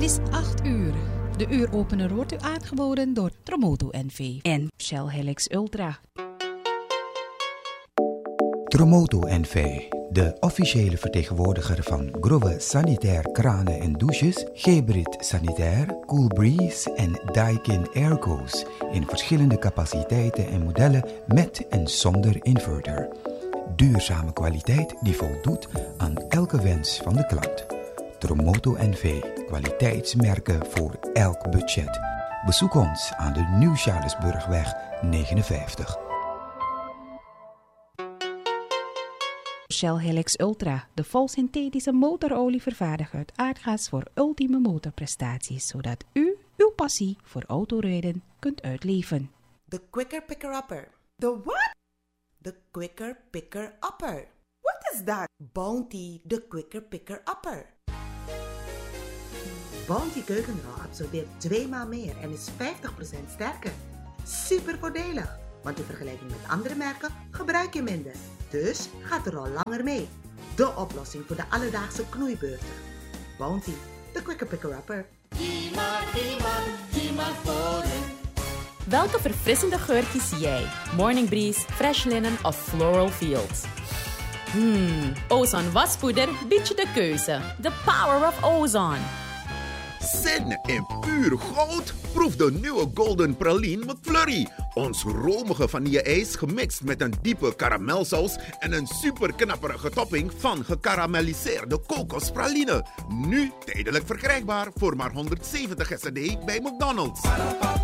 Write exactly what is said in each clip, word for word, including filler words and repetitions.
is acht uur. De uuropener wordt u aangeboden door Tromoto N V en Shell Helix Ultra. Tromoto N V, de officiële vertegenwoordiger van Grove Sanitair Kranen en Douches, Gebrit Sanitair, Cool Breeze en Daikin Airco's in verschillende capaciteiten en modellen met en zonder inverter. Duurzame kwaliteit die voldoet aan elke wens van de klant. Tromoto N V, kwaliteitsmerken voor elk budget. Bezoek ons aan de Nieuw-Charlesburgweg negenenvijftig. Shell Helix Ultra, de volsynthetische motorolie vervaardigd uit aardgas voor ultieme motorprestaties, zodat u uw passie voor autorijden kunt uitleven. The Quicker Picker-Upper. The what? The Quicker Picker-Upper. What is that? Bounty, the Quicker Picker-Upper. Bounty keukenrol absorbeert twee maal meer en is vijftig procent sterker. Super voordelig, want in vergelijking met andere merken gebruik je minder. Dus gaat de rol langer mee. De oplossing voor de alledaagse knoeibeurten. Bounty, de Quicker Picker-Upper. Welke verfrissende geur kies jij? Morning Breeze, Fresh Linen of Floral Fields? Hmm, Ozone waspoeder biedt je de keuze. The power of Ozone. Zin in puur goud? Proef de nieuwe Golden Praline met Flurry. Ons romige vanille-ijs gemixt met een diepe karamelsaus en een super knapperige topping van gekarameliseerde kokospraline. Nu tijdelijk verkrijgbaar voor maar honderdzeventig S D bij McDonald's. I'm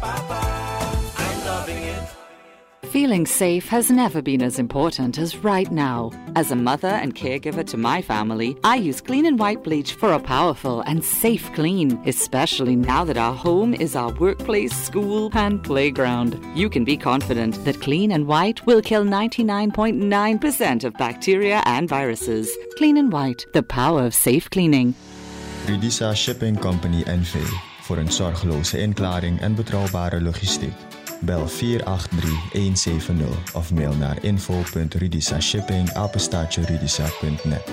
loving it. Feeling safe has never been as important as right now. As a mother and caregiver to my family, I use Clean and White bleach for a powerful and safe clean, especially now that our home is our workplace, school, and playground. You can be confident that Clean and White will kill ninety-nine point nine percent of bacteria and viruses. Clean and White, the power of safe cleaning. Ridisa Shipping Company N V, voor een zorgeloze inklaring en betrouwbare logistiek. Bel vier acht drie een zeven nul of mail naar info punt ridisashipping apenstaartje ridisa punt net.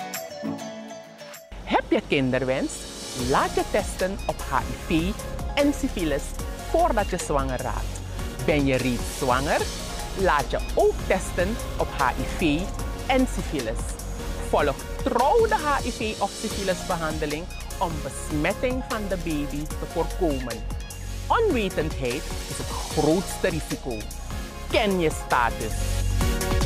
Heb je kinderwens? Laat je testen op H I V en syfilis voordat je zwanger raakt. Ben je reeds zwanger? Laat je ook testen op H I V en syfilis. Volg trouw de H I V of syfilisbehandeling om besmetting van de baby te voorkomen. Onwetendheid is het grootste risico. Ken je status.